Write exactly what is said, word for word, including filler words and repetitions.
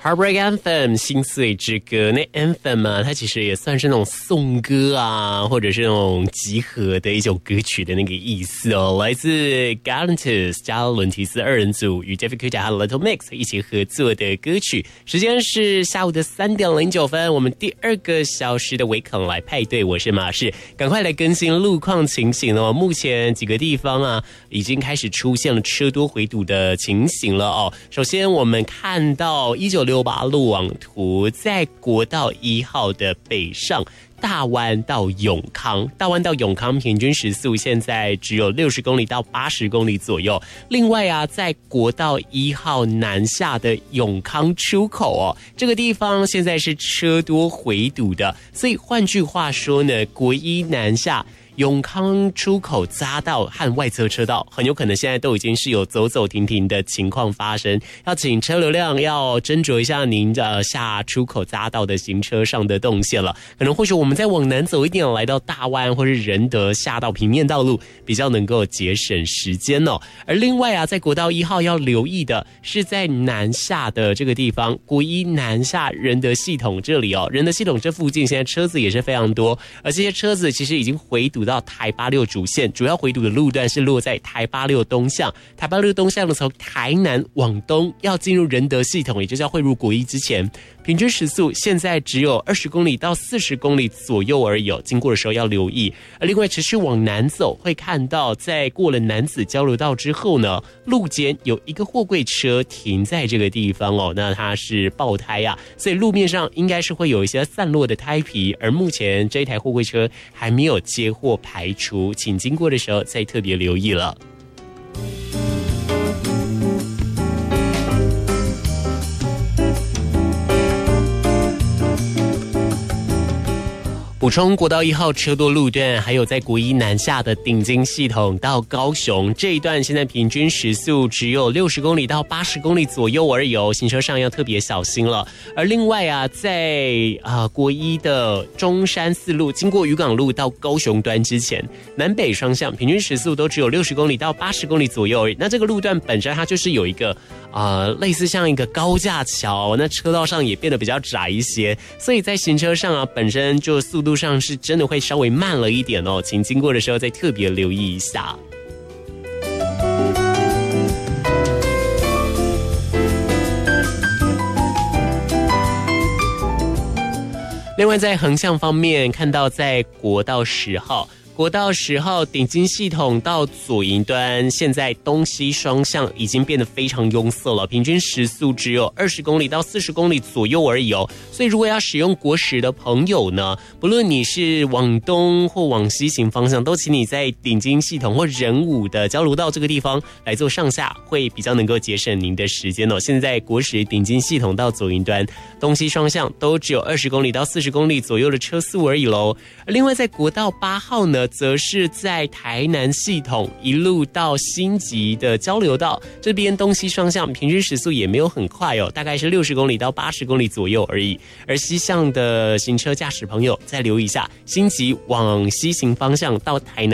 Heartbreak Anthem 心碎之歌，那 Anthem 啊，它其实也算是那种颂歌啊，或者是那种集合的一种歌曲的那个意思哦。来自 Galantis 加伦提斯二人组与 David Guetta 和 Little Mix 一起合作的歌曲。时间是下午的三点零九分，我们第二个小时的维肯来派对，我是马士，赶快来更新路况情形哦。目前几个地方啊，已经开始出现了车多回堵的情形了哦。首先我们看到一九六八路网图，在国道一号的北上，大湾到永康，大湾到永康平均时速现在只有六十公里到八十公里左右。另外啊，在国道一号南下的永康出口哦，这个地方现在是车多回堵的，所以换句话说呢，国一南下永康出口匝道和外侧车道很有可能现在都已经是有走走停停的情况发生，要请车流量要斟酌一下您的下出口匝道的行车上的动线了。可能或许我们再往南走一点，来到大湾或是仁德下到平面道路，比较能够节省时间哦。而另外啊，在国道一号要留意的是在南下的这个地方，国一南下仁德系统这里哦，仁德系统这附近现在车子也是非常多，而这些车子其实已经回堵到台八六主线，主要回堵的路段是落在台八六东向。台八六东向的从台南往东要进入仁德系统，也就是要汇入国一之前，平均时速现在只有二十公里到四十公里左右而已，经过的时候要留意。而另外持续往南走，会看到在过了南子交流道之后呢，路肩有一个货柜车停在这个地方哦，那它是爆胎啊，所以路面上应该是会有一些散落的胎皮，而目前这一台货柜车还没有接货排除，请经过的时候再特别留意了。补充国道一号车多路段，还有在国一南下的顶金系统到高雄这一段，现在平均时速只有六十公里到八十公里左右而已哦，行车上要特别小心了。而另外啊，在啊、呃、国一的中山四路经过渔港路到高雄端之前，南北双向平均时速都只有六十公里到八十公里左右而已。那这个路段本身它就是有一个啊、呃、类似像一个高架桥，那车道上也变得比较窄一些，所以在行车上啊本身就速度路上是真的会稍微慢了一点哦，请经过的时候再特别留意一下。另外在横向方面，看到在国道十号国道十号顶金系统到左营端，现在东西双向已经变得非常拥塞了，平均时速只有二十公里到四十公里左右而已哦。所以如果要使用国十的朋友呢，不论你是往东或往西行方向，都请你在顶金系统或仁武的交流道这个地方来做上下，会比较能够节省您的时间哦。现在国十顶金系统到左营端，东西双向都只有二十公里到四十公里左右的车速而已喽。而另外在国道八号呢，则是在台南系统一路到新集的交流道这边，东西双向平均时速也没有很快哦，大概是六十公里到八十公里左右而已。而西向的行车驾驶朋友再留意一下，新集往西行方向到台南